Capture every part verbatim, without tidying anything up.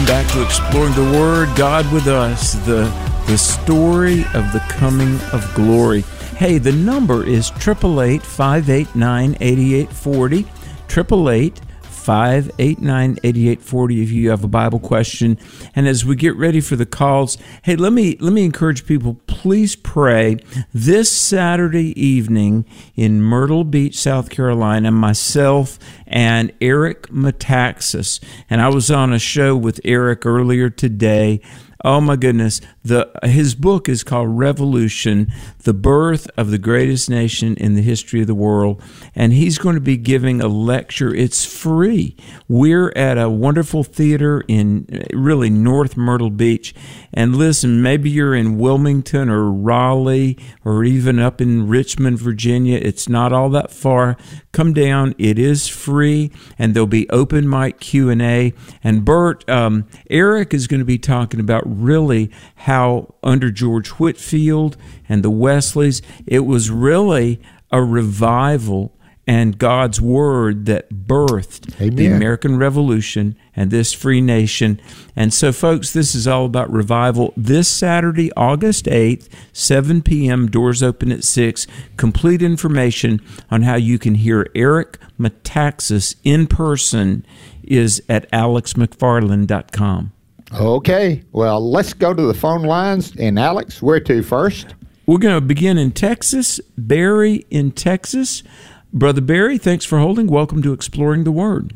Welcome back to Exploring the Word, God with Us, the, the story of the coming of glory. Hey, the number is eight eight eight, five eight nine, eight eight four zero, eight eight eight, five eight nine, eight eight four zero if you have a Bible question. And as we get ready for the calls, hey, let me let me encourage people, please pray. This Saturday evening in Myrtle Beach, South Carolina, myself and Eric Metaxas, and I was on a show with Eric earlier today. Oh my goodness, the his book is called Revolution, The Birth of the Greatest Nation in the History of the World, and he's going to be giving a lecture. It's free. We're at a wonderful theater in really North Myrtle Beach, and listen, maybe you're in Wilmington or Raleigh or even up in Richmond, Virginia. It's not all that far. Come down. It is free, and there'll be open mic Q and A. And Bert, um, Eric is going to be talking about really how under George Whitefield and the Wesleys, it was really a revival and God's Word that birthed Amen. The American Revolution and this free nation. And so, folks, this is all about revival. This Saturday, August eighth, seven p.m., doors open at six. Complete information on how you can hear Eric Metaxas in person is at alex mcfarland dot com. Okay, well, let's go to the phone lines. And Alex, where to first? We're going to begin in Texas. Barry in Texas. Brother Barry, thanks for holding. Welcome to Exploring the Word.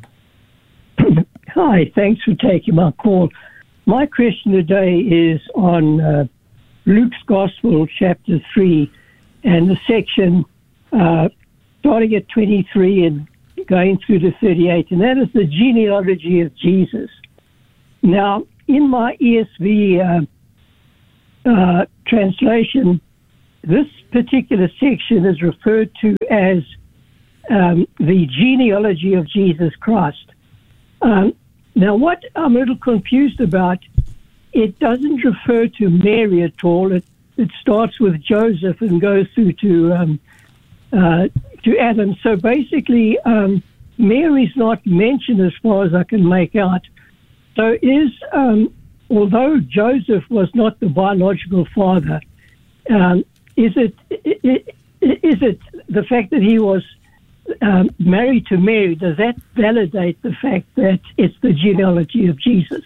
Hi, thanks for taking my call. My question today is on uh, Luke's Gospel, chapter three, and the section uh, starting at twenty-three and going through to thirty-eight, and that is the genealogy of Jesus. Now, in my E S V uh, uh, translation, this particular section is referred to as um, the genealogy of Jesus Christ. Um, now, what I'm a little confused about, it doesn't refer to Mary at all. It, it starts with Joseph and goes through to um, uh, to Adam. So basically, um, Mary's not mentioned as far as I can make out. So is, um, although Joseph was not the biological father, um, is it is it the fact that he was um, married to Mary, does that validate the fact that it's the genealogy of Jesus?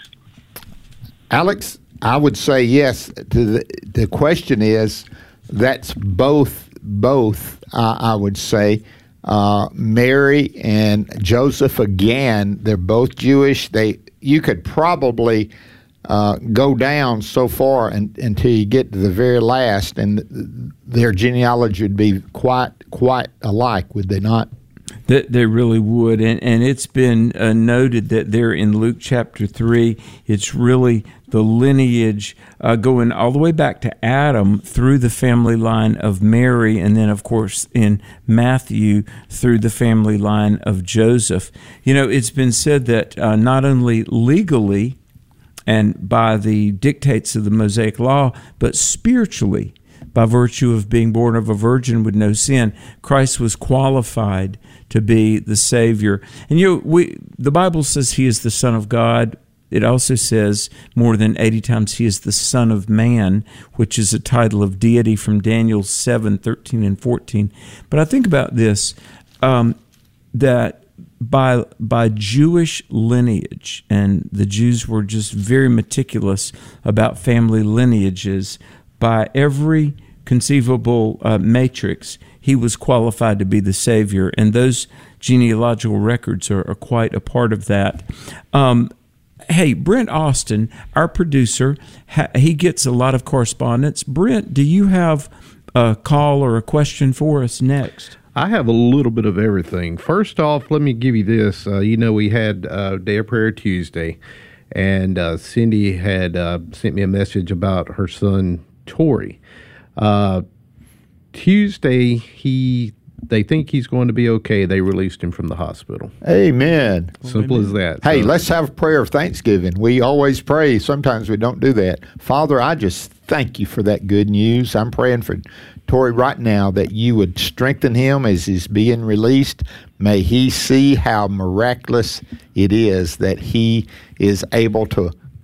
Alex, I would say yes. To the, the question is, that's both, both uh, I would say. Uh, Mary and Joseph, again, they're both Jewish. They You could probably uh, go down so far and, until you get to the very last, and their genealogy would be quite quite alike, would they not? They, they really would, and, and it's been uh, noted that there in Luke chapter three, it's really the lineage uh, going all the way back to Adam through the family line of Mary, and then, of course, in Matthew through the family line of Joseph. You know, it's been said that uh, not only legally and by the dictates of the Mosaic Law, but spiritually, by virtue of being born of a virgin with no sin, Christ was qualified to be the Savior. And you know, we the Bible says he is the Son of God. It also says more than eighty times he is the Son of Man, which is a title of deity from Daniel seven, thirteen, and fourteen. But I think about this, um, that by by Jewish lineage, and the Jews were just very meticulous about family lineages, by every conceivable uh, matrix, he was qualified to be the Savior, and those genealogical records are, are quite a part of that. Um, hey, Brent Austin, our producer, ha- he gets a lot of correspondence. Brent, do you have a call or a question for us next? I have a little bit of everything. First off, let me give you this. Uh, you know, we had uh, Day of Prayer Tuesday, and uh, Cindy had uh, sent me a message about her son, Tori. Uh, Tuesday, he they think he's going to be okay. They released him from the hospital. Amen. Simple Amen. as that. Hey, so, let's have a prayer of thanksgiving. We always pray. Sometimes we don't do that. Father, I just thank you for that good news. I'm praying for Tori right now that you would strengthen him as he's being released. May he see how miraculous it is that he is able to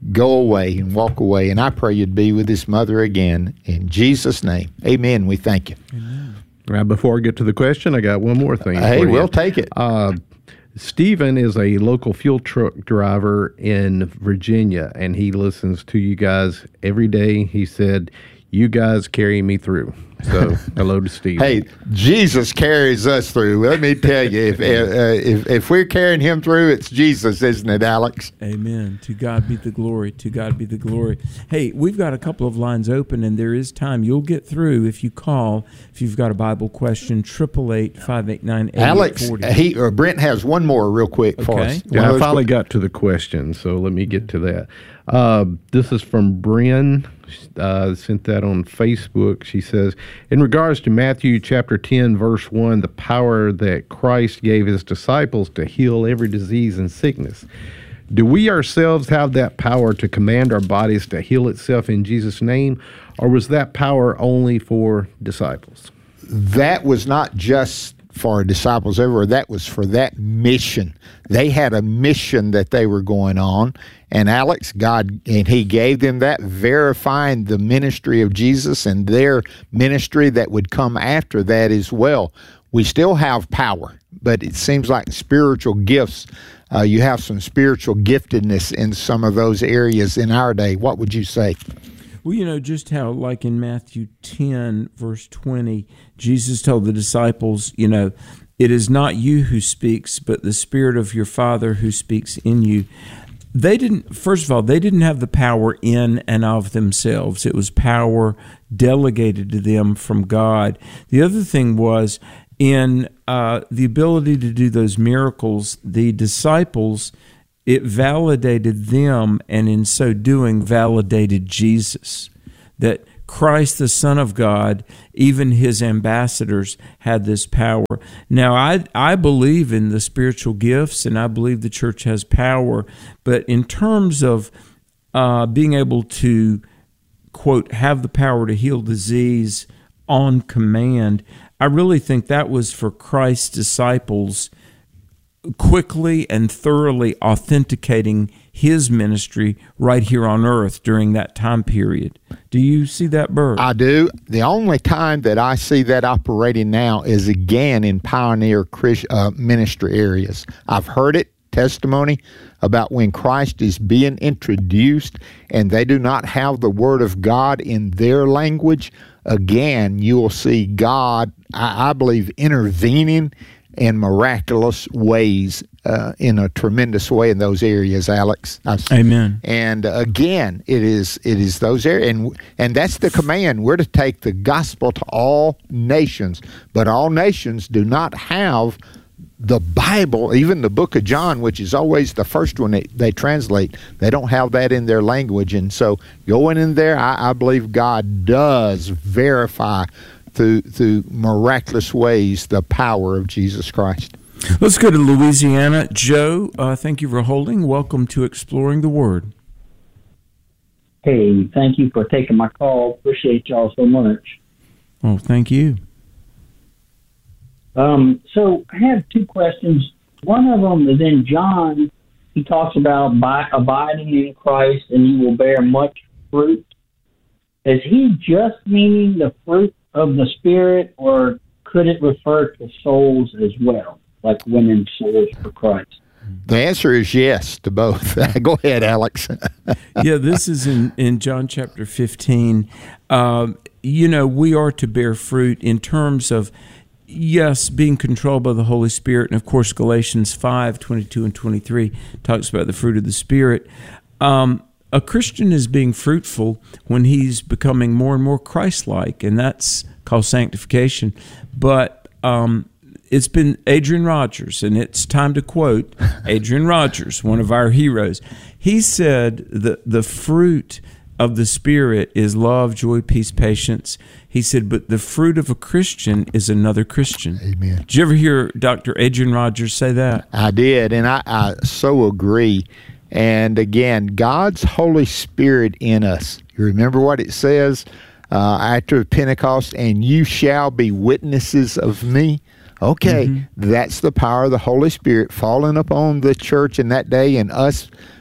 go away and walk away. And I pray you'd be with his mother again. In Jesus' name, amen. We thank you. Amen. Right, before I get to the question, I got one more thing. Hey, for you. we'll take it. Uh, Stephen is a local fuel truck driver in Virginia, and he listens to you guys every day. He said, you guys carry me through. So, hello to Stephen. Hey, Jesus carries us through. Let me tell you, if, uh, if if we're carrying him through, it's Jesus, isn't it, Alex? Amen. To God be the glory. To God be the glory. Hey, we've got a couple of lines open, and there is time. You'll get through if you call. If you've got a Bible question, triple eight five eight nine eight eight four zero. Alex, he or Brent has one more real quick for Okay. us. One Yeah, of I those finally quick- got to the question, so let me get to that. Uh, this is from Bryn. Uh, sent that on Facebook. She says, in regards to Matthew chapter ten, verse one, the power that Christ gave his disciples to heal every disease and sickness, do we ourselves have that power to command our bodies to heal itself in Jesus' name, or was that power only for disciples? That was not just for disciples everywhere. That was for that mission. They had a mission that they were going on. And Alex, God, and he gave them that, verifying the ministry of Jesus and their ministry that would come after that as well. We still have power, but it seems like spiritual gifts, uh, you have some spiritual giftedness in some of those areas in our day. What would you say? Well, you know, just how, like in Matthew ten, verse twenty, Jesus told the disciples, you know, it is not you who speaks, but the Spirit of your Father who speaks in you. They didn't, first of all, they didn't have the power in and of themselves. It was power delegated to them from God. The other thing was, in uh, the ability to do those miracles, the disciples, it validated them, and in so doing, validated Jesus. That Christ, the Son of God, even his ambassadors had this power. Now, I I believe in the spiritual gifts, and I believe the church has power. But in terms of uh, being able to, quote, have the power to heal disease on command, I really think that was for Christ's disciples quickly and thoroughly authenticating his ministry right here on earth during that time period. Do you see that, Bert? I do. The only time that I see that operating now is again in pioneer Christ, uh, ministry areas. I've heard it, testimony about when Christ is being introduced and they do not have the Word of God in their language. Again, you will see God, I, I believe, intervening in miraculous ways, uh, in a tremendous way in those areas, Alex. I've, Amen. And uh, again, it is it is those areas, and and that's the command. We're to take the gospel to all nations, but all nations do not have the Bible, even the book of John, which is always the first one they, they translate. They don't have that in their language, and so going in there, I, I believe God does verify through through miraculous ways the power of Jesus Christ. Let's go to Louisiana. Joe, uh, thank you for holding. Welcome to Exploring the Word. Hey, thank you for taking my call. Appreciate y'all so much. Oh, thank you. Um, so I have two questions. One of them is in John. He talks about by, abiding in Christ and you will bear much fruit. Is he just meaning the fruit of the Spirit, or could it refer to souls as well, like winning souls for Christ? The answer is yes to both. Go ahead, Alex. Yeah, this is in, in John chapter fifteen. Um, you know, we are to bear fruit in terms of, yes, being controlled by the Holy Spirit. And, of course, Galatians five, twenty-two and twenty-three talks about the fruit of the Spirit. Um, a Christian is being fruitful when he's becoming more and more Christ-like, and that's called sanctification. But um, it's been Adrian Rogers, and it's time to quote Adrian Rogers, one of our heroes. He said the the fruit of the Spirit is love, joy, peace, patience. He said, but the fruit of a Christian is another Christian. Amen. Did you ever hear Doctor Adrian Rogers say that? I did, and I, I so agree. And again, God's Holy Spirit in us. You remember what it says uh, after Pentecost, and you shall be witnesses of me. Okay, mm-hmm. That's the power of the Holy Spirit falling upon the church in that day and us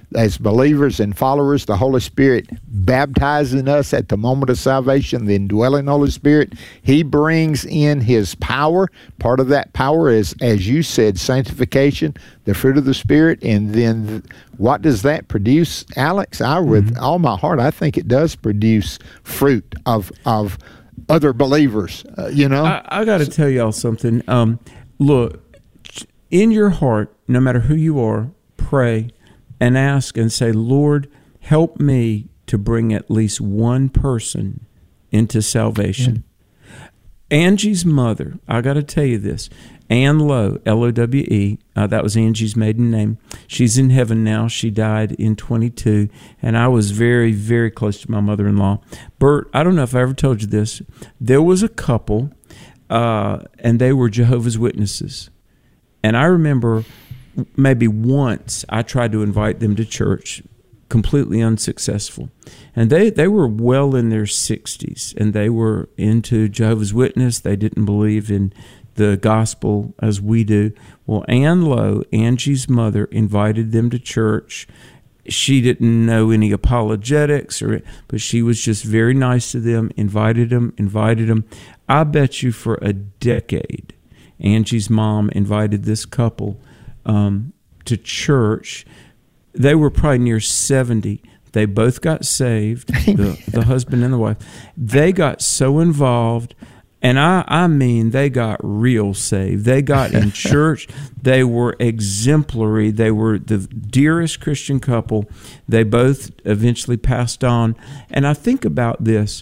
as believers and followers, the Holy Spirit baptizing us at the moment of salvation, the indwelling Holy Spirit. He brings in His power. Part of that power is, as you said, sanctification, the fruit of the Spirit. And then what does that produce, Alex? I, with mm-hmm. all my heart, I think it does produce fruit of of other believers, uh, you know? I, I got to tell y'all something. Um, look, in your heart, no matter who you are, pray and ask and say, Lord, help me to bring at least one person into salvation. Yeah. Angie's mother, I got to tell you this, Ann Lowe, L O W E, uh, that was Angie's maiden name. She's in heaven now. She died in twenty-two, and I was very, very close to my mother-in-law. Bert, I don't know if I ever told you this. There was a couple, uh, and they were Jehovah's Witnesses. And I remember maybe once I tried to invite them to church, completely unsuccessful. And they, they were well in their sixties, and they were into Jehovah's Witness. They didn't believe in the gospel as we do. Well, Ann Lowe, Angie's mother, invited them to church. She didn't know any apologetics, or but she was just very nice to them, invited them, invited them. I bet you for a decade, Angie's mom invited this couple um, to church. They were probably near seventy. They both got saved, the, the husband and the wife. They got so involved. And I, I mean, they got real saved. They got in church. They were exemplary. They were the dearest Christian couple. They both eventually passed on. And I think about this.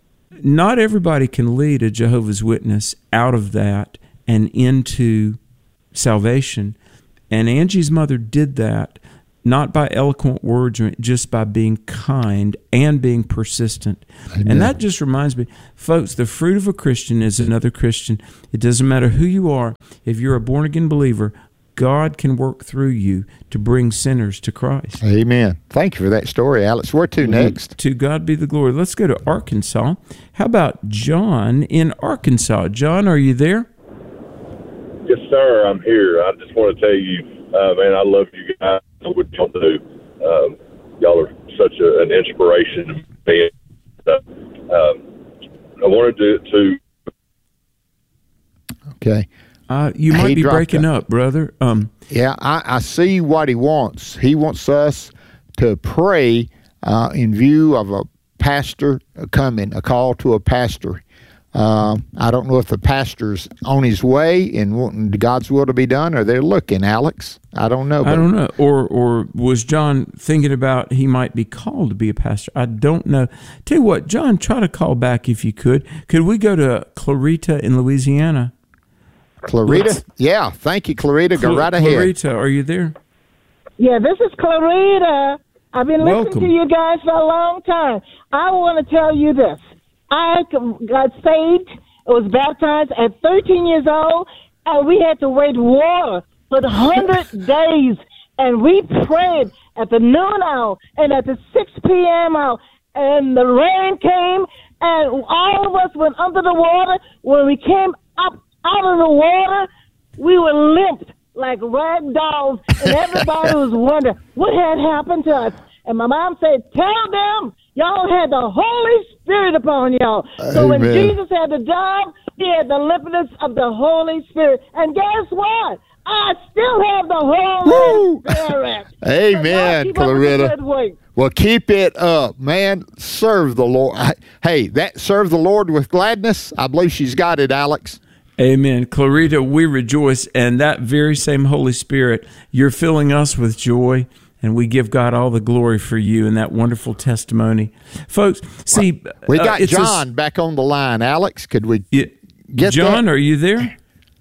Not everybody can lead a Jehovah's Witness out of that and into salvation. And Angie's mother did that, not by eloquent words, just by being kind and being persistent. Amen. And that just reminds me, folks, the fruit of a Christian is another Christian. It doesn't matter who you are. If you're a born-again believer, God can work through you to bring sinners to Christ. Amen. Thank you for that story, Alex. Where to next? To God be the glory. Let's go to Arkansas. How about John in Arkansas? John, are you there? Yes, sir. I'm here. I just want to tell you, uh, man, I love you guys. What y'all do. Um, y'all are such a, an inspiration to me. Uh, um, I wanted to, to Okay. Uh, you might he be breaking up, up brother. Um, yeah, I, I see what he wants. He wants us to pray uh, in view of a pastor coming, a call to a pastor. Uh, I don't know if the pastor's on his way and wanting God's will to be done, or they're looking, Alex. I don't know. I don't know. Or or was John thinking about he might be called to be a pastor? I don't know. Tell you what, John, try to call back if you could. Could we go to Clarita in Louisiana? Clarita? Let's, yeah, thank you, Clarita. Go Cl- right ahead. Clarita, are you there? Yeah, this is Clarita. I've been listening Welcome. to you guys for a long time. I want to tell you this. I got saved, was baptized at thirteen years old, and we had to wait water for the hundred days. And we prayed at the noon hour and at the six p.m. hour, and the rain came, and all of us went under the water. When we came up out of the water, we were limp like rag dolls, and everybody was wondering what had happened to us. And my mom said, tell them y'all had the Holy Spirit upon y'all. Amen. So when Jesus had the job, he had the limpness of the Holy Spirit. And guess what? I still have the Holy Woo! Spirit. Amen, Clarita. Well, keep it up, man. Serve the Lord. Hey, that serve the Lord with gladness. I believe she's got it, Alex. Amen. Clarita, we rejoice. And that very same Holy Spirit, you're filling us with joy. And we give God all the glory for you and that wonderful testimony. Folks, see... We got uh, John a, back on the line. Alex, could we yeah, get John, that? are you there?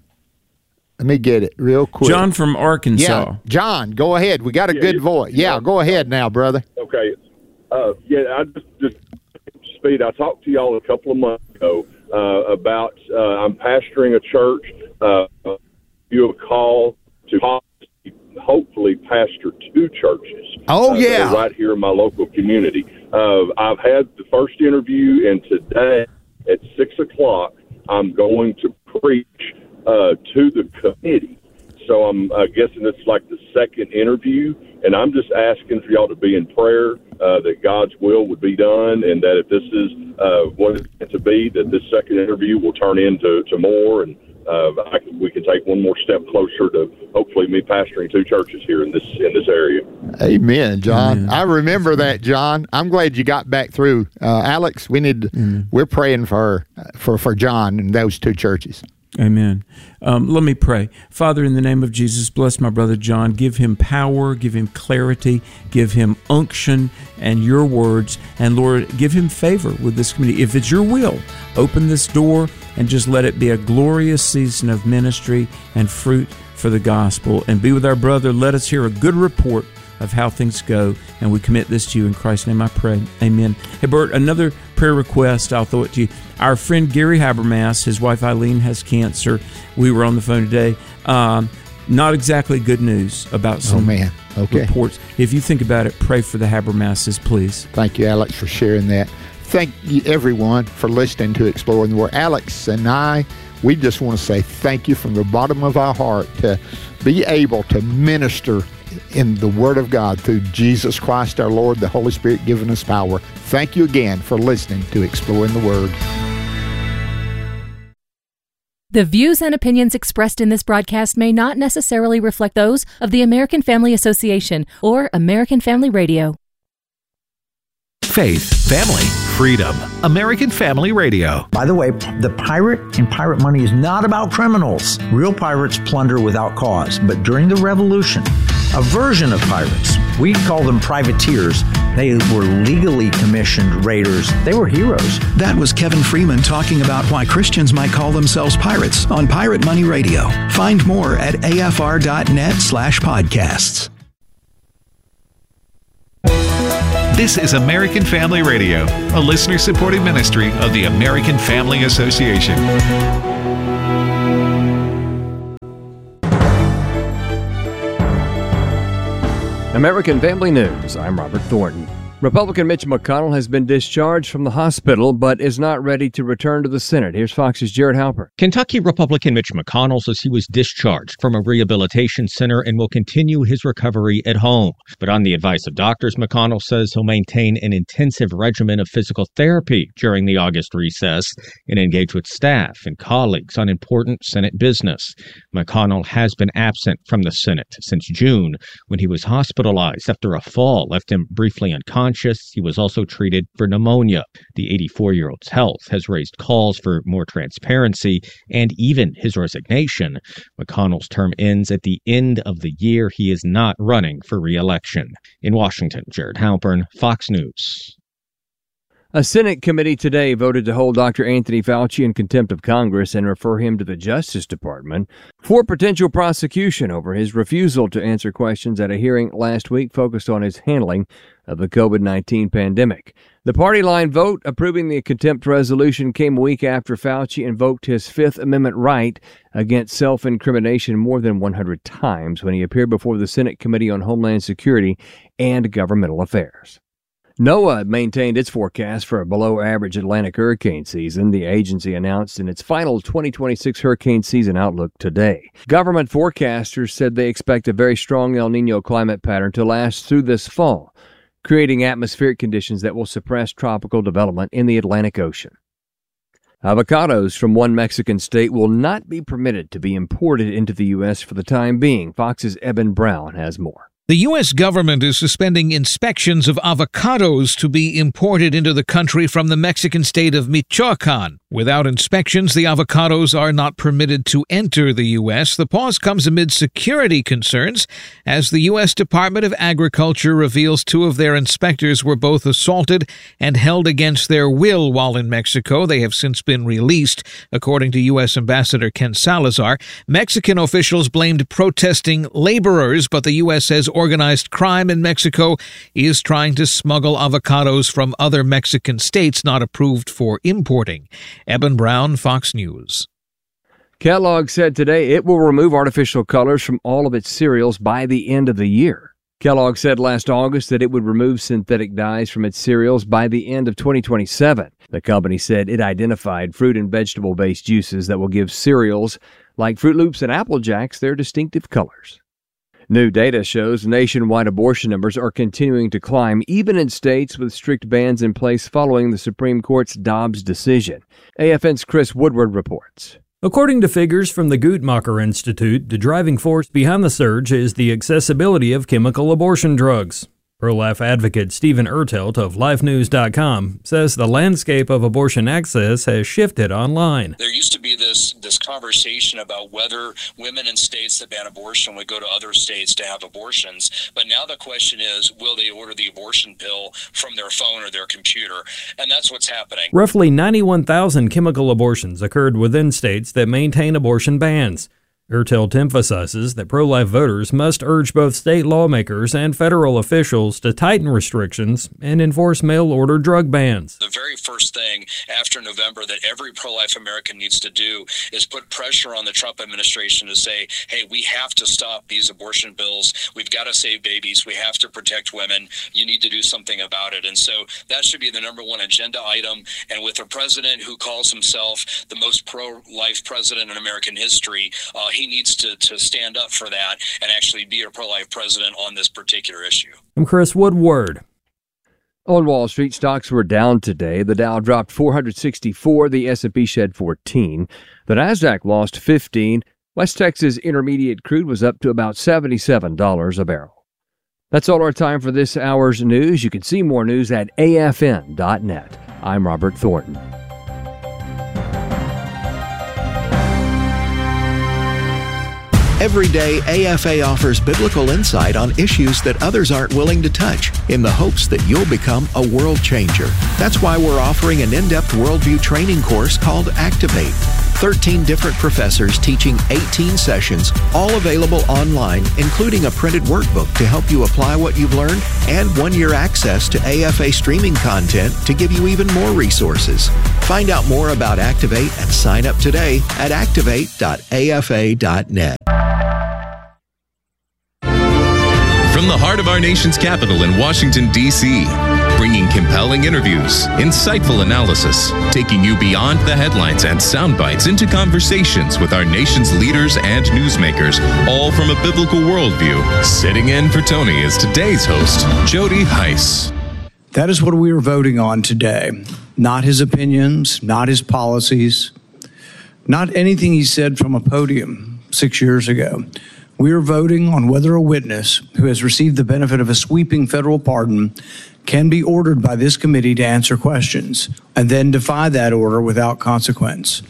Let me get it real quick. John from Arkansas. Yeah, John, go ahead. We got a yeah, good voice. Yeah, yeah, go ahead now, brother. Okay. Uh, yeah, I just, just... Speed, I talked to y'all a couple of months ago uh, about... Uh, I'm pastoring a church. Uh, you a call to... hopefully pastor two churches. Oh, uh, yeah. Right here in my local community. Uh, I've had the first interview, and today at six o'clock, I'm going to preach uh, to the committee. so I'm uh, guessing it's like the second interview, and I'm just asking for y'all to be in prayer uh, that God's will would be done, and that if this is uh, what it's meant to be, that this second interview will turn into to more, and uh, I can, we can take one more step closer to hopefully me pastoring two churches here in this in this area. Amen, John. Amen. I remember that, John. I'm glad you got back through. Uh, Alex, we need. To, we're praying for for for John and those two churches. Amen. Um, let me pray. Father, in the name of Jesus, bless my brother John. Give him power, give him clarity, give him unction and your words. And Lord, give him favor with this community. If it's your will, open this door and just let it be a glorious season of ministry and fruit for the gospel. And be with our brother. Let us hear a good report of how things go, and we commit this to you in Christ's name I pray. Amen. Hey, Bert, another prayer request, I'll throw it to you. Our friend Gary Habermas, his wife Eileen has cancer. We were on the phone today. Um, not exactly good news about some oh, man. Okay. reports. If you think about it, pray for the Habermases, please. Thank you, Alex, for sharing that. Thank you, everyone, for listening to Exploring the Word. Alex and I, we just want to say thank you from the bottom of our heart to be able to minister in the Word of God through Jesus Christ our Lord, the Holy Spirit giving us power. Thank you again for listening to Exploring the Word. The views and opinions expressed in this broadcast may not necessarily reflect those of the American Family Association or American Family Radio. Faith, family, freedom. American Family Radio. By the way, the pirate and pirate money is not about criminals. Real pirates plunder without cause. But during the Revolution, a version of pirates, we call them privateers. They were legally commissioned raiders. They were heroes. That was Kevin Freeman talking about why Christians might call themselves pirates on Pirate Money Radio. Find more at afr.net slash podcasts. This is American Family Radio, a listener-supported ministry of the American Family Association. American Family News, I'm Robert Thornton. Republican Mitch McConnell has been discharged from the hospital, but is not ready to return to the Senate. Here's Fox's Jared Halper. Kentucky Republican Mitch McConnell says he was discharged from a rehabilitation center and will continue his recovery at home. But on the advice of doctors, McConnell says he'll maintain an intensive regimen of physical therapy during the August recess and engage with staff and colleagues on important Senate business. McConnell has been absent from the Senate since June, when he was hospitalized after a fall left him briefly unconscious. He was also treated for pneumonia. The eighty-four-year-old's health has raised calls for more transparency and even his resignation. McConnell's term ends at the end of the year. He is not running for re-election. In Washington, Jared Halpern, Fox News. A Senate committee today voted to hold Doctor Anthony Fauci in contempt of Congress and refer him to the Justice Department for potential prosecution over his refusal to answer questions at a hearing last week focused on his handling of the covid nineteen pandemic. The party line vote approving the contempt resolution came a week after Fauci invoked his Fifth Amendment right against self-incrimination more than one hundred times when he appeared before the Senate Committee on Homeland Security and Governmental Affairs. NOAA maintained its forecast for a below-average Atlantic hurricane season, the agency announced in its final twenty twenty-six hurricane season outlook today. Government forecasters said they expect a very strong El Niño climate pattern to last through this fall, creating atmospheric conditions that will suppress tropical development in the Atlantic Ocean. Avocados from one Mexican state will not be permitted to be imported into the U S for the time being. Fox's Eben Brown has more. The U S government is suspending inspections of avocados to be imported into the country from the Mexican state of Michoacan. Without inspections, the avocados are not permitted to enter the U S. The pause comes amid security concerns as the U S Department of Agriculture reveals two of their inspectors were both assaulted and held against their will while in Mexico. They have since been released, according to U S Ambassador Ken Salazar. Mexican officials blamed protesting laborers, but the U S says organized crime in Mexico is trying to smuggle avocados from other Mexican states not approved for importing. Eben Brown, Fox News. Kellogg said today it will remove artificial colors from all of its cereals by the end of the year. Kellogg said last August that it would remove synthetic dyes from its cereals by the end of twenty twenty-seven. The company said it identified fruit and vegetable-based juices that will give cereals Like Fruit Loops and Apple Jacks, their distinctive colors. New data shows nationwide abortion numbers are continuing to climb, even in states with strict bans in place following the Supreme Court's Dobbs decision. A F N's Chris Woodward reports. According to figures from the Guttmacher Institute, the driving force behind the surge is the accessibility of chemical abortion drugs. Pro-life advocate Stephen Ertelt of life news dot com says the landscape of abortion access has shifted online. There used to be this this conversation about whether women in states that ban abortion would go to other states to have abortions. But now the question is, will they order the abortion pill from their phone or their computer? And that's what's happening. Roughly ninety-one thousand chemical abortions occurred within states that maintain abortion bans. Ertelt emphasizes that pro-life voters must urge both state lawmakers and federal officials to tighten restrictions and enforce mail-order drug bans. The very first thing after November that every pro-life American needs to do is put pressure on the Trump administration to say, hey, we have to stop these abortion bills. We've got to save babies. We have to protect women. You need to do something about it. And so that should be the number one agenda item. And with a president who calls himself the most pro-life president in American history, uh, he needs to, to stand up for that and actually be a pro-life president on this particular issue. I'm Chris Woodward. On Wall Street, stocks were down today. The Dow dropped four hundred sixty-four, the S and P shed fourteen. The Nasdaq lost fifteen. West Texas Intermediate crude was up to about seventy-seven dollars a barrel. That's all our time for this hour's news. You can see more news at A F N dot net. I'm Robert Thornton. Every day, A F A offers biblical insight on issues that others aren't willing to touch in the hopes that you'll become a world changer. That's why we're offering an in-depth worldview training course called Activate. thirteen different professors teaching eighteen sessions, all available online, including a printed workbook to help you apply what you've learned and one-year access to A F A streaming content to give you even more resources. Find out more about Activate and sign up today at activate dot A F A dot net. From the heart of our nation's capital in Washington, D C, bringing compelling interviews, insightful analysis, taking you beyond the headlines and sound bites into conversations with our nation's leaders and newsmakers, all from a biblical worldview. Sitting in for Tony is today's host, Jody Heiss. That is what we are voting on today. Not his opinions, not his policies, not anything he said from a podium six years ago. We are voting on whether a witness who has received the benefit of a sweeping federal pardon can be ordered by this committee to answer questions and then defy that order without consequence.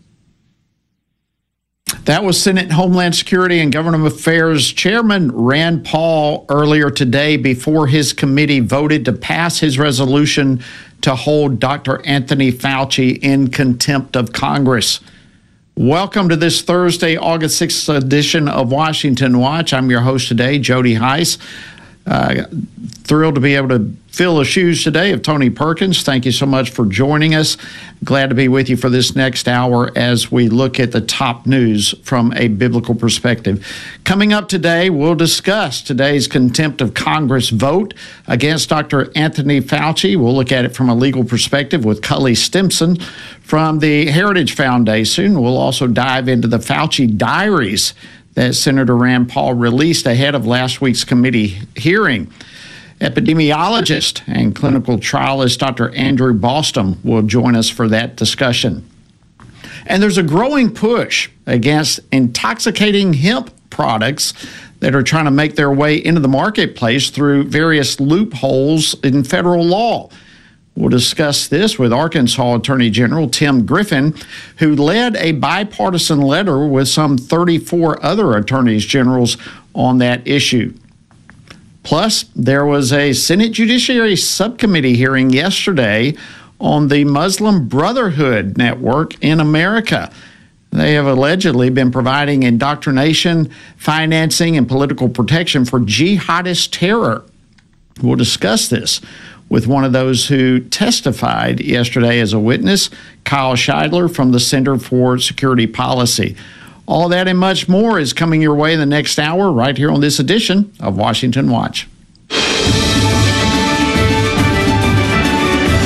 That was Senate Homeland Security and Government Affairs Chairman Rand Paul earlier today before his committee voted to pass his resolution to hold Doctor Anthony Fauci in contempt of Congress. Welcome to this Thursday, August sixth edition of Washington Watch. I'm your host today, Jody Heiss. Uh, thrilled to be able to fill the shoes today of Tony Perkins. Thank you so much for joining us. Glad to be with you for this next hour as we look at the top news from a biblical perspective. Coming up today, we'll discuss today's contempt of Congress vote against Doctor Anthony Fauci. We'll look at it from a legal perspective with Cully Stimson from the Heritage Foundation. We'll also dive into the Fauci diaries that Senator Rand Paul released ahead of last week's committee hearing. Epidemiologist and clinical trialist Doctor Andrew Bostom will join us for that discussion. And there's a growing push against intoxicating hemp products that are trying to make their way into the marketplace through various loopholes in federal law. We'll discuss this with Arkansas Attorney General Tim Griffin, who led a bipartisan letter with some thirty-four other attorneys generals on that issue. Plus, there was a Senate Judiciary Subcommittee hearing yesterday on the Muslim Brotherhood Network in America. They have allegedly been providing indoctrination, financing, and political protection for jihadist terror. We'll discuss this with one of those who testified yesterday as a witness, Kyle Scheidler from the Center for Security Policy. All that and much more is coming your way in the next hour right here on this edition of Washington Watch.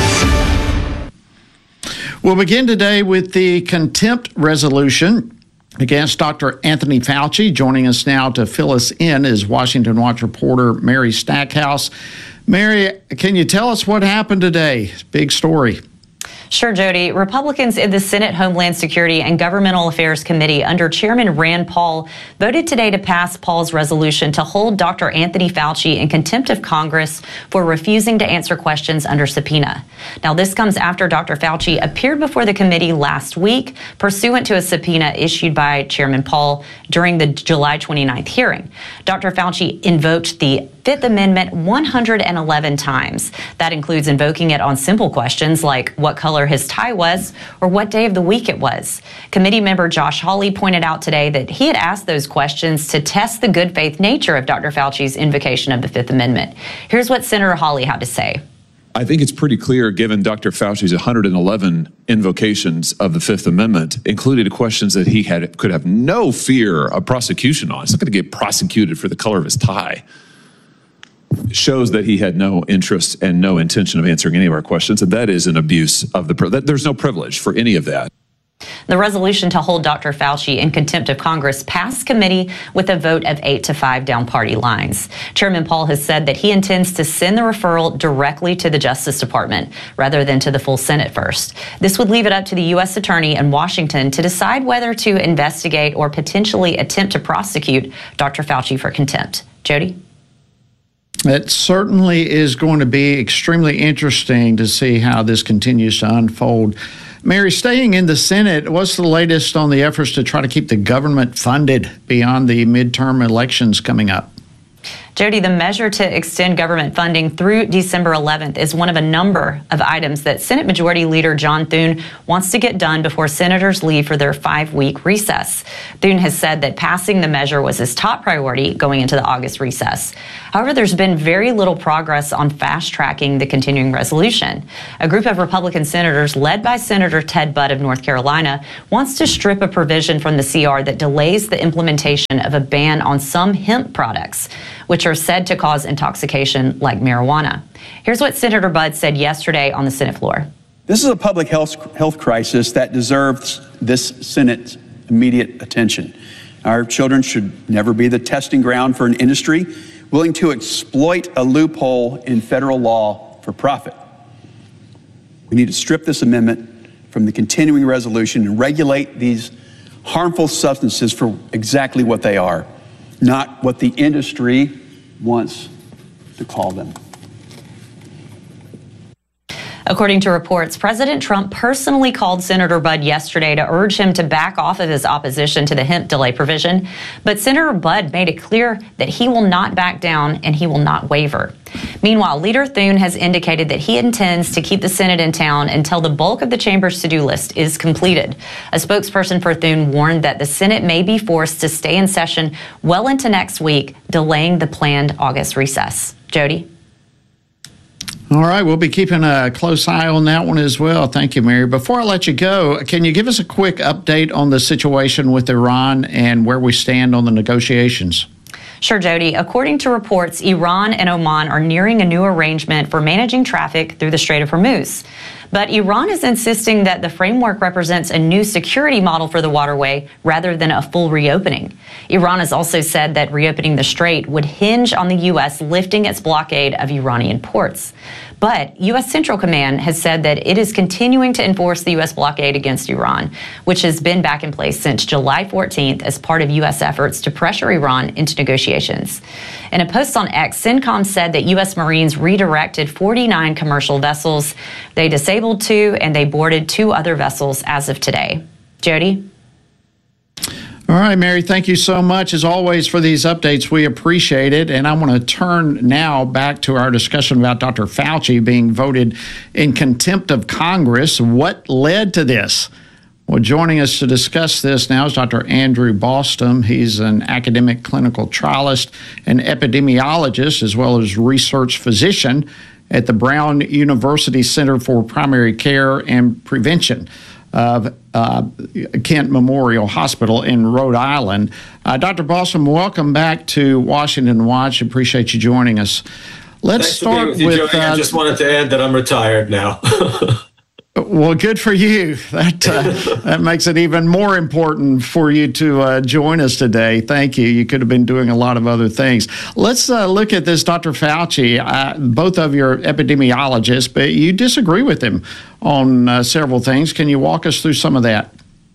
We'll begin today with the contempt resolution against Doctor Anthony Fauci. Joining us now to fill us in is Washington Watch reporter Mary Stackhouse. Mary, can you tell us what happened today? Big story. Sure, Jody. Republicans in the Senate Homeland Security and Governmental Affairs Committee under Chairman Rand Paul voted today to pass Paul's resolution to hold Doctor Anthony Fauci in contempt of Congress for refusing to answer questions under subpoena. Now, this comes after Doctor Fauci appeared before the committee last week pursuant to a subpoena issued by Chairman Paul during the July twenty-ninth hearing. Doctor Fauci invoked the Fifth Amendment one hundred eleven times. That includes invoking it on simple questions like what color his tie was or what day of the week it was. Committee member Josh Hawley pointed out today that he had asked those questions to test the good faith nature of Doctor Fauci's invocation of the Fifth Amendment. Here's what Senator Hawley had to say. I think it's pretty clear, given Doctor Fauci's one hundred eleven invocations of the Fifth Amendment, included questions that he had could have no fear of prosecution on. He's not going to get prosecuted for the color of his tie. Shows that he had no interest and no intention of answering any of our questions, and that is an abuse of the privilege. There's no privilege for any of that. The resolution to hold Doctor Fauci in contempt of Congress passed committee with a vote of eight to five down party lines. Chairman Paul has said that he intends to send the referral directly to the Justice Department rather than to the full Senate first. This would leave it up to the U S Attorney in Washington to decide whether to investigate or potentially attempt to prosecute Doctor Fauci for contempt. Jody? It certainly is going to be extremely interesting to see how this continues to unfold. Mary, staying in the Senate, what's the latest on the efforts to try to keep the government funded beyond the midterm elections coming up? Jody, the measure to extend government funding through December eleventh is one of a number of items that Senate Majority Leader John Thune wants to get done before senators leave for their five-week recess. Thune has said that passing the measure was his top priority going into the August recess. However, there's been very little progress on fast-tracking the continuing resolution. A group of Republican senators, led by Senator Ted Budd of North Carolina, wants to strip a provision from the C R that delays the implementation of a ban on some hemp products, which are said to cause intoxication like marijuana. Here's what Senator Budd said yesterday on the Senate floor. This is a public health, health crisis that deserves this Senate's immediate attention. Our children should never be the testing ground for an industry willing to exploit a loophole in federal law for profit. We need to strip this amendment from the continuing resolution and regulate these harmful substances for exactly what they are, not what the industry wants to call them. According to reports, President Trump personally called Senator Budd yesterday to urge him to back off of his opposition to the hemp delay provision. But Senator Budd made it clear that he will not back down and he will not waver. Meanwhile, Leader Thune has indicated that he intends to keep the Senate in town until the bulk of the chamber's to-do list is completed. A spokesperson for Thune warned that the Senate may be forced to stay in session well into next week, delaying the planned August recess. Jody? All right, we'll be keeping a close eye on that one as well. Thank you, Mary. Before I let you go, can you give us a quick update on the situation with Iran and where we stand on the negotiations? Sure, Jody. According to reports, Iran and Oman are nearing a new arrangement for managing traffic through the Strait of Hormuz. But Iran is insisting that the framework represents a new security model for the waterway rather than a full reopening. Iran has also said that reopening the strait would hinge on the U S lifting its blockade of Iranian ports. But U S Central Command has said that it is continuing to enforce the U S blockade against Iran, which has been back in place since July fourteenth as part of U S efforts to pressure Iran into negotiations. In a post on X, CENTCOM said that U S Marines redirected forty-nine commercial vessels. They disabled two and they boarded two other vessels as of today. Jody? All right, Mary, thank you so much, as always, for these updates. We appreciate it. And I want to turn now back to our discussion about Doctor Fauci being voted in contempt of Congress. What led to this? Well, joining us to discuss this now is Doctor Andrew Bostom. He's an academic clinical trialist and epidemiologist, as well as research physician at the Brown University Center for Primary Care and Prevention of uh, Kent Memorial Hospital in Rhode Island. Uh, Doctor Bostom, welcome back to Washington Watch. Appreciate you joining us. Let's Thanks start with, you, with. Uh, I just wanted to add that I'm retired now. Well, good for you. That uh, that makes it even more important for you to uh, join us today. Thank you. You could have been doing a lot of other things. Let's uh, look at this, Doctor Fauci. Uh, both of you are epidemiologists, but you disagree with him on uh, several things. Can you walk us through some of that?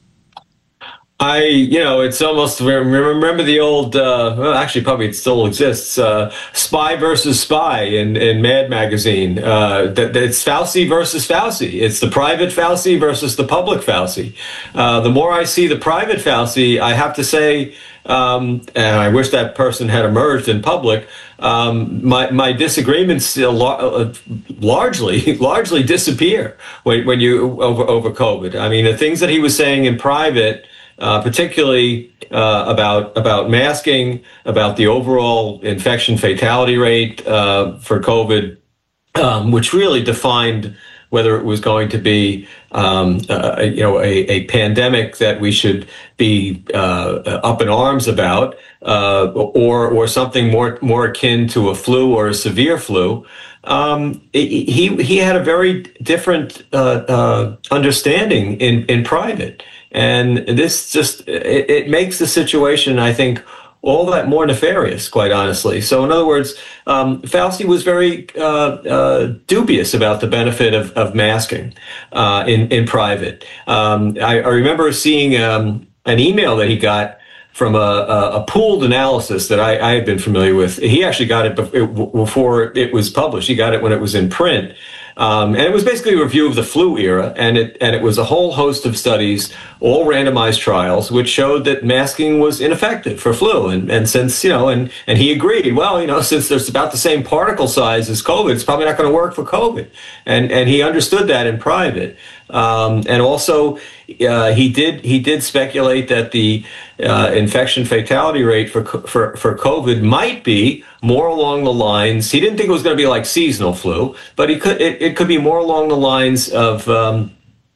I, you know, it's almost, remember the old, uh, well, actually, probably it still exists, uh, Spy versus Spy in, in Mad Magazine. Uh, that, it's Fauci versus Fauci. It's the private Fauci versus the public Fauci. Uh, the more I see the private Fauci, I have to say, um, and I wish that person had emerged in public, um, my, my disagreements still uh, largely, largely disappear when, when you, over, over COVID. I mean, the things that he was saying in private, Uh, particularly uh, about about masking, about the overall infection fatality rate uh, for COVID, um, which really defined whether it was going to be, um, uh, you know, a, a pandemic that we should be uh, up in arms about, uh, or or something more more akin to a flu or a severe flu. Um, he he had a very different uh, uh, understanding in in private. And this just, it, it makes the situation, I think, all that more nefarious, quite honestly. So in other words, um, Fauci was very uh, uh, dubious about the benefit of, of masking uh, in, in private. Um, I, I remember seeing um, an email that he got from a, a, a pooled analysis that I, I had been familiar with. He actually got it before it was published. He got it when it was in print. Um, and it was basically a review of the flu era, and it and it was a whole host of studies, all randomized trials, which showed that masking was ineffective for flu. And and since, you know, and, and he agreed, well, you know, since there's about the same particle size as COVID, it's probably not going to work for COVID. And and he understood that in private. Um, and also, uh, he did he did speculate that the uh, infection fatality rate for for for COVID might be more along the lines. He didn't think it was going to be like seasonal flu, but he could it, it could be more along the lines of um,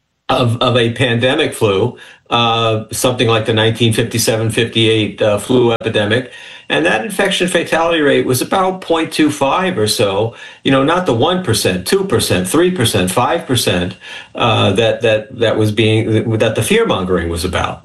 of of a pandemic flu, uh, something like the nineteen fifty-seven fifty-eight uh, flu epidemic. And that infection fatality rate was about zero point two five or so, you know, not the one percent, two percent, three percent, five percent uh, that, that, that was being, that the fear mongering was about.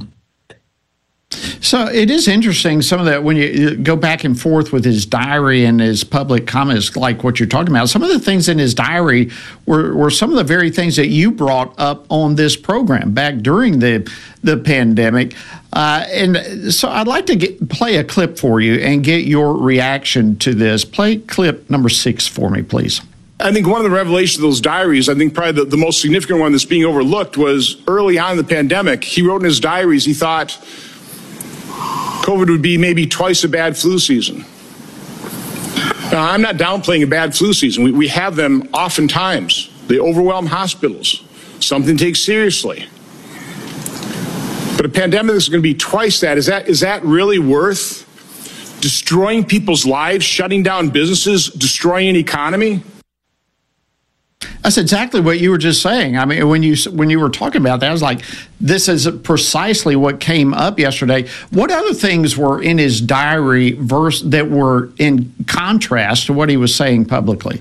So it is interesting, some of that, when you go back and forth with his diary and his public comments, like what you're talking about, some of the things in his diary were, were some of the very things that you brought up on this program back during the, the pandemic. Uh, and so I'd like to get, play a clip for you and get your reaction to this. Play clip number six for me, please. I think one of the revelations of those diaries, I think probably the, the most significant one that's being overlooked, was early on in the pandemic. He wrote in his diaries, he thought COVID would be maybe twice a bad flu season. Now, I'm not downplaying a bad flu season. We, we have them oftentimes. They overwhelm hospitals, something to take seriously. But a pandemic is going to be twice that. Is that is that really worth destroying people's lives, shutting down businesses, destroying an economy? That's exactly what you were just saying. I mean, when you when you were talking about that, I was like, this is precisely what came up yesterday. What other things were in his diary verse that were in contrast to what he was saying publicly?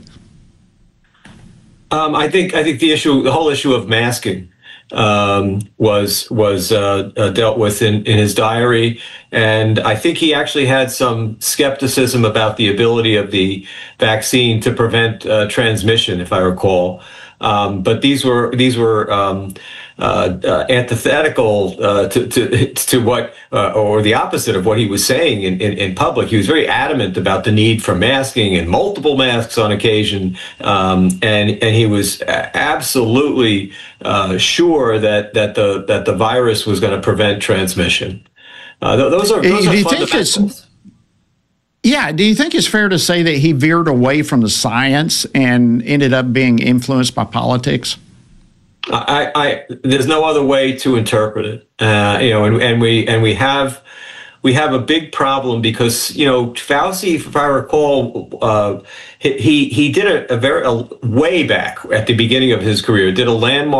Um, I think I think the issue, the whole issue of masking, um, was was uh, uh, dealt with in, in his diary, and I think he actually had some skepticism about the ability of the vaccine to prevent uh, transmission, if I recall. Um, but these were these were um, uh, uh, antithetical uh, to, to to what, uh, or the opposite of what he was saying in, in, in public. He was very adamant about the need for masking and multiple masks on occasion, um, and and he was absolutely uh, sure that that the that the virus was going to prevent transmission. Uh, those are those do are you think it's Yeah, do you think it's fair to say that he veered away from the science and ended up being influenced by politics? I, I there's no other way to interpret it. Uh, you know, and, and we and we have we have a big problem because, you know, Fauci, if I recall, uh, he he did a, a very a, way back at the beginning of his career, did a landmark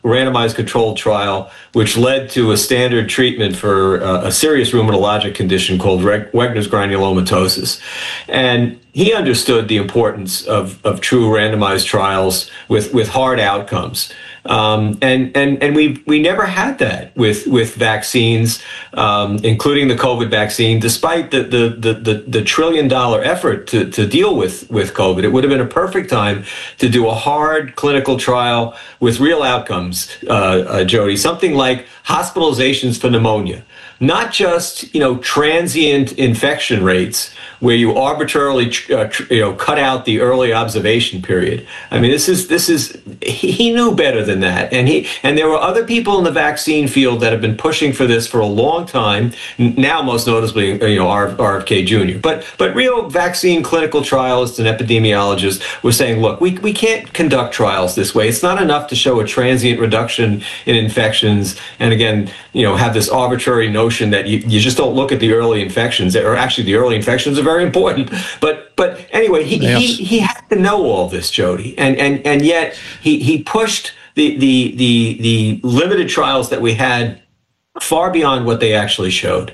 randomized controlled trial, which led to a standard treatment for uh, a serious rheumatologic condition called Wegener's granulomatosis. And he understood the importance of, of true randomized trials with, with hard outcomes. Um, and and and we we never had that with with vaccines, um, including the COVID vaccine. Despite the the the the, the trillion dollar effort to, to deal with with COVID, it would have been a perfect time to do a hard clinical trial with real outcomes, uh, uh, Jody. Something like hospitalizations for pneumonia, not just you know transient infection rates where you arbitrarily uh, tr- you know cut out the early observation period. I mean, this is this is he, he knew better than that, and he and there were other people in the vaccine field that have been pushing for this for a long time. Now, most notably, you know, R F K Junior But but real vaccine clinical trialists and epidemiologists were saying, look, we we can't conduct trials this way. It's not enough to show a transient reduction in infections, and again, you know, have this arbitrary notion that you, you just don't look at the early infections, or actually the early infections are very important. But but anyway, he yes. he, he had to know all this, Jody, and and and yet he he pushed the the the the limited trials that we had far beyond what they actually showed.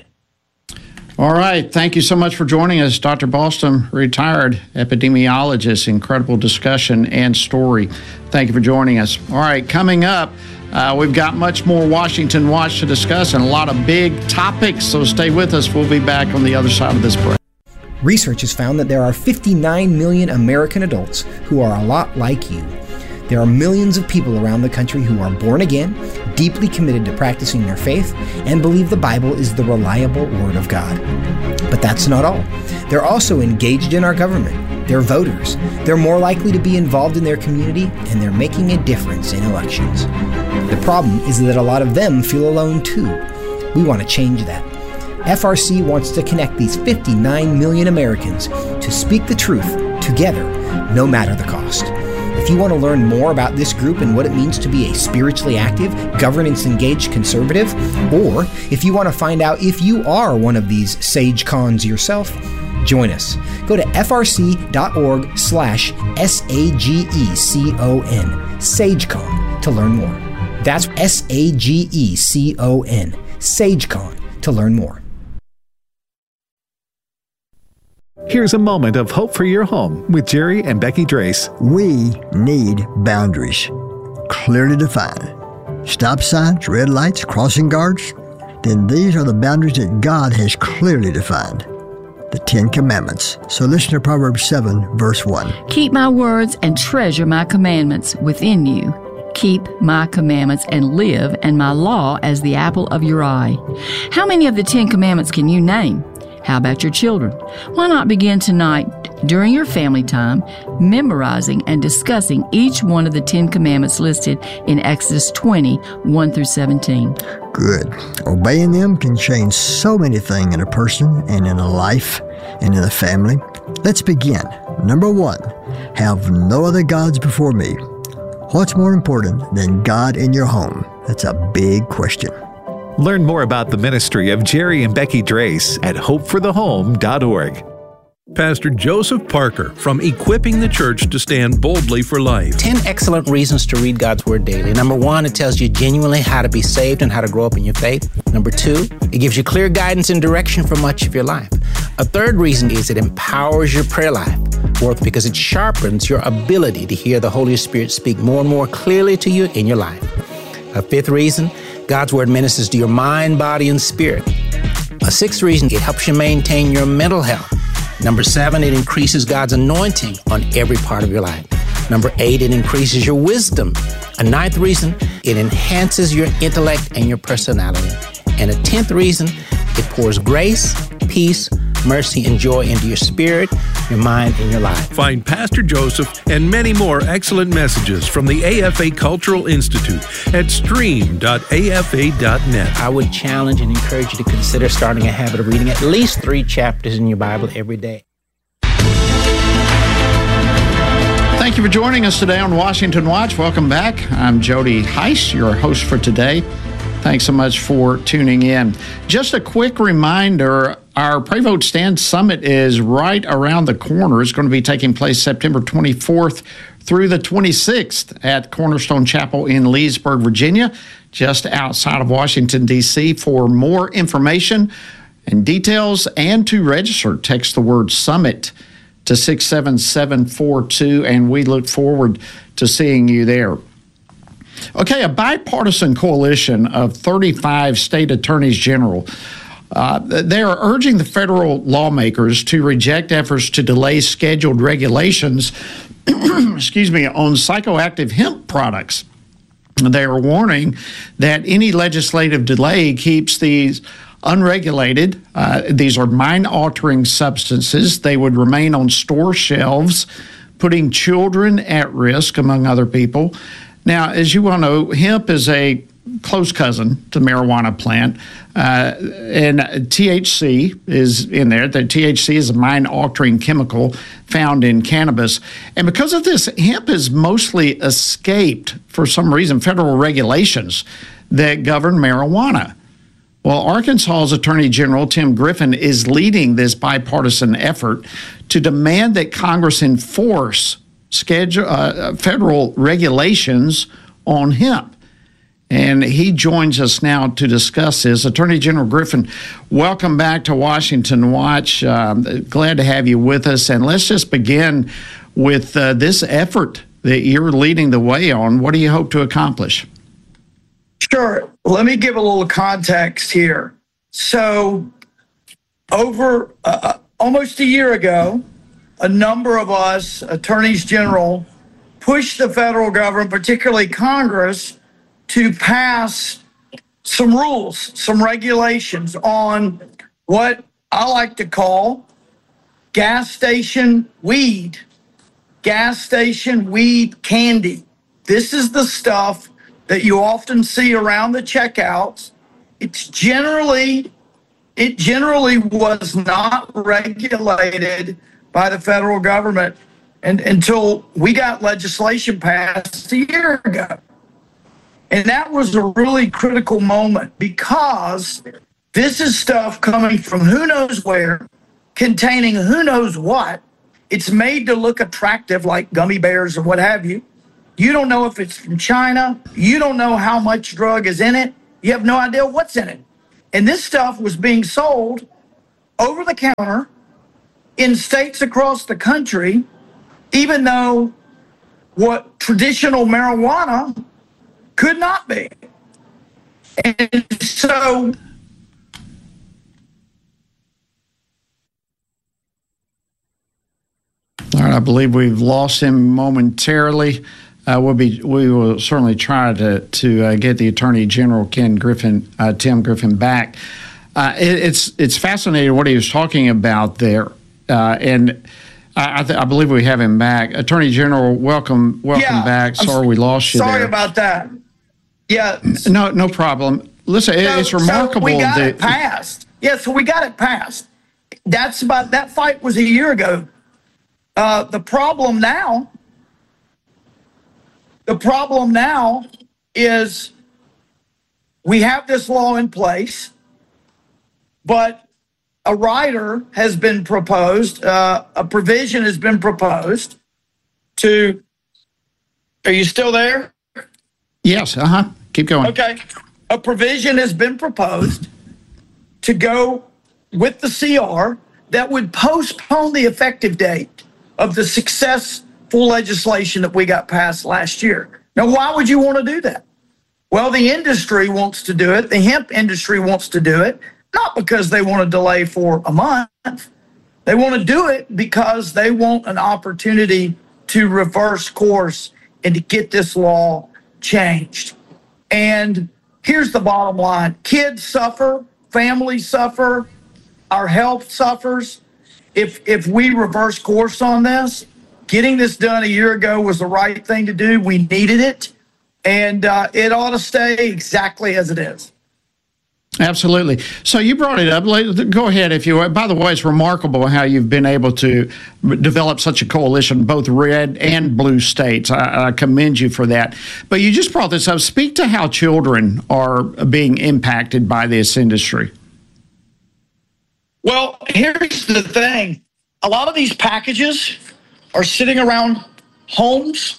All right. Thank you so much for joining us, Doctor Boston, retired epidemiologist. Incredible discussion and story. Thank you for joining us. All right. Coming up, uh, we've got much more Washington Watch to discuss and a lot of big topics. So stay with us. We'll be back on the other side of this break. Research has found that there are fifty-nine million American adults who are a lot like you. There are millions of people around the country who are born again, deeply committed to practicing their faith, and believe the Bible is the reliable Word of God. But that's not all. They're also engaged in our government. They're voters. They're more likely to be involved in their community, and they're making a difference in elections. The problem is that a lot of them feel alone too. We want to change that. F R C wants to connect these fifty-nine million Americans to speak the truth together, no matter the cost. If you want to learn more about this group and what it means to be a spiritually active, governance-engaged conservative, or if you want to find out if you are one of these sage cons yourself, join us. Go to frc.org slash S-A-G-E-C-O-N, SageCon, to learn more. That's S A G E C O N, SageCon, to learn more. Here's a moment of hope for your home with Jerry and Becky Drace. We need boundaries, clearly defined. Stop signs, red lights, crossing guards. Then these are the boundaries that God has clearly defined. The Ten Commandments. So listen to Proverbs seven, verse one. Keep my words and treasure my commandments within you. Keep my commandments and live, and my law as the apple of your eye. How many of the Ten Commandments can you name? How about your children? Why not begin tonight during your family time, memorizing and discussing each one of the Ten Commandments listed in Exodus twenty, one through seventeen. Good. Obeying them can change so many things in a person and in a life and in a family. Let's begin. Number one, have no other gods before me. What's more important than God in your home? That's a big question. Learn more about the ministry of Jerry and Becky Drace at hope for the home dot org. Pastor Joseph Parker from Equipping the Church to Stand Boldly for Life. Ten excellent reasons to read God's Word daily. Number one, it tells you genuinely how to be saved and how to grow up in your faith. Number two, it gives you clear guidance and direction for much of your life. A third reason is it empowers your prayer life. Fourth, because it sharpens your ability to hear the Holy Spirit speak more and more clearly to you in your life. A fifth reason, God's Word ministers to your mind, body, and spirit. A sixth reason, it helps you maintain your mental health. Number seven, it increases God's anointing on every part of your life. Number eight, it increases your wisdom. A ninth reason, it enhances your intellect and your personality. And a tenth reason, it pours grace, peace, mercy, and joy into your spirit, your mind, and your life. Find Pastor Joseph and many more excellent messages from the A F A Cultural Institute at stream dot A F A dot net. I would challenge and encourage you to consider starting a habit of reading at least three chapters in your Bible every day. Thank you for joining us today on Washington Watch. Welcome back. I'm Jody Heiss, your host for today. Thanks so much for tuning in. Just a quick reminder, our Pray Vote Stand Summit is right around the corner. It's going to be taking place September twenty-fourth through the twenty-sixth at Cornerstone Chapel in Leesburg, Virginia, just outside of Washington, D C. For more information and details and to register, text the word SUMMIT to six seven seven four two, and we look forward to seeing you there. Okay, a bipartisan coalition of thirty-five state attorneys general, uh, they are urging the federal lawmakers to reject efforts to delay scheduled regulations, excuse me, on psychoactive hemp products. They are warning that any legislative delay keeps these unregulated. Uh, these are mind-altering substances. They would remain on store shelves, putting children at risk, among other people. Now, as you well know, hemp is a close cousin to marijuana plant, uh, and T H C is in there. The T H C is a mind-altering chemical found in cannabis. And because of this, hemp has mostly escaped, for some reason, federal regulations that govern marijuana. Well, Arkansas's Attorney General Tim Griffin is leading this bipartisan effort to demand that Congress enforce schedule uh, federal regulations on hemp. And he joins us now to discuss this. Attorney General Griffin, welcome back to Washington Watch. Uh, glad to have you with us. And let's just begin with uh, this effort that you're leading the way on. What do you hope to accomplish? Sure. Let me give a little context here. So over uh, almost a year ago, a number of us, attorneys general, pushed the federal government, particularly Congress, to pass some rules, some regulations on what I like to call gas station weed, gas station weed candy. This is the stuff that you often see around the checkouts. It's generally, it generally was not regulated by the federal government and until we got legislation passed a year ago. And that was a really critical moment because this is stuff coming from who knows where, containing who knows what. It's made to look attractive like gummy bears or what have you. You don't know if it's from China. You don't know how much drug is in it. You have no idea what's in it. And this stuff was being sold over the counter in states across the country, even though what traditional marijuana could not be. And so all right, I believe we've lost him momentarily. Uh, we'll be, we will certainly try to to uh, get the Attorney General Ken Griffin, uh, Tim Griffin, back. Uh, it, it's it's fascinating what he was talking about there, uh, and I, I, th- I believe we have him back. Attorney General, welcome, welcome yeah, back. Sorry I'm, we lost you. Sorry there. about that. Yeah. No, no problem. Listen, so, it's remarkable. So we got that, it passed. Yeah, so we got it passed. That's about that fight was a year ago. Uh, the problem now. The problem now is we have this law in place, but a rider has been proposed, uh, a provision has been proposed to, are you still there? Yes, uh-huh. Keep going. Okay. A provision has been proposed to go with the C R that would postpone the effective date of the successful legislation that we got passed last year. Now, why would you want to do that? Well, the industry wants to do it. The hemp industry wants to do it, not because they want to delay for a month. They want to do it because they want an opportunity to reverse course and to get this law changed. And here's the bottom line. Kids suffer, families suffer, our health suffers. If if we reverse course on this, getting this done a year ago was the right thing to do. We needed it, and uh, it ought to stay exactly as it is. Absolutely. So you brought it up. Go ahead if you. By the way, it's remarkable how you've been able to develop such a coalition, both red and blue states. I, I commend you for that. But you just brought this up. Speak to how children are being impacted by this industry. Well, here's the thing. A lot of these packages are sitting around homes,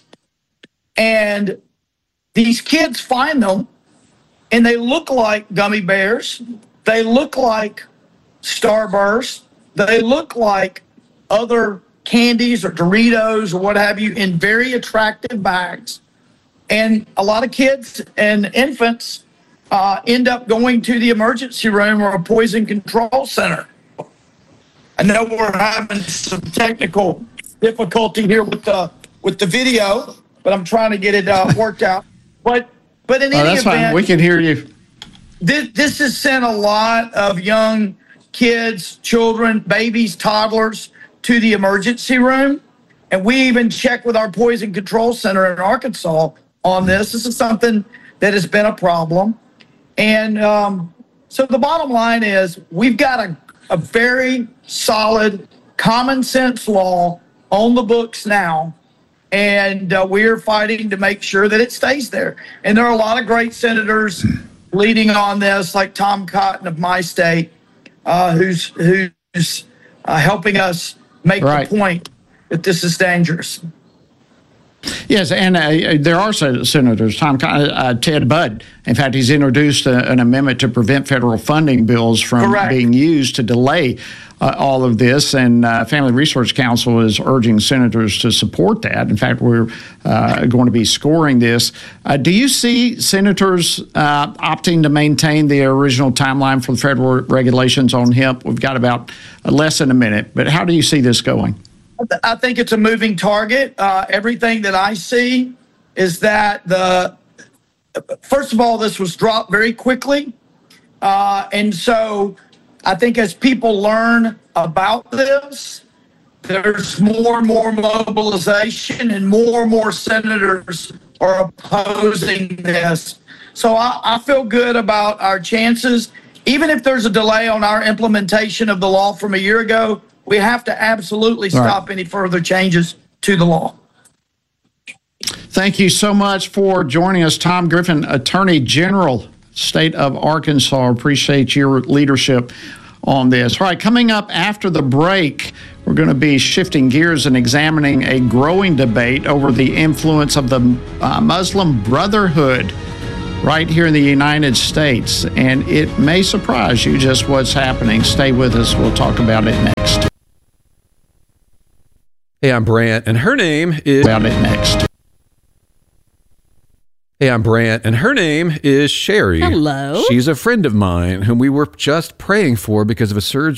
and these kids find them, and they look like gummy bears. They look like Starburst. They look like other candies or Doritos or what have you in very attractive bags. And a lot of kids and infants uh, end up going to the emergency room or a poison control center. I know we're having some technical difficulty here with the with the video, but I'm trying to get it uh, worked out. But but in oh, any that's event, fine. We can hear you. This, this has sent a lot of young kids, children, babies, toddlers to the emergency room. And we even check with our Poison Control Center in Arkansas on this. This is something that has been a problem. And um, so the bottom line is we've got a, a very solid common sense law on the books now. And uh, we're fighting to make sure that it stays there. And there are a lot of great senators leading on this, like Tom Cotton of my state, uh, who's who's uh, helping us make right. the point that this is dangerous. Yes, and uh, there are senators, Tom uh, Ted Budd. In fact, he's introduced a, an amendment to prevent federal funding bills from Correct. being used to delay uh, all of this. And uh, Family Resource Council is urging senators to support that. In fact, we're uh, going to be scoring this. Uh, do you see senators uh, opting to maintain the original timeline for the federal regulations on hemp? We've got about less than a minute, but how do you see this going? I think it's a moving target. Uh, everything that I see is that the first of all, this was dropped very quickly, uh, and so I think as people learn about this, there's more and more mobilization, and more and more senators are opposing this. So I, I feel good about our chances, even if there's a delay on our implementation of the law from a year ago. We have to absolutely stop right. any further changes to the law. Thank you so much for joining us, Tom Griffin, Attorney General, State of Arkansas. Appreciate your leadership on this. All right, coming up after the break, we're going to be shifting gears and examining a growing debate over the influence of the uh, Muslim Brotherhood right here in the United States. And it may surprise you just what's happening. Stay with us. We'll talk about it next. Hey, I'm Brant, and her name is... About it next. Hey, I'm Brant, and her name is Sherry. Hello. She's a friend of mine whom we were just praying for because of a surgery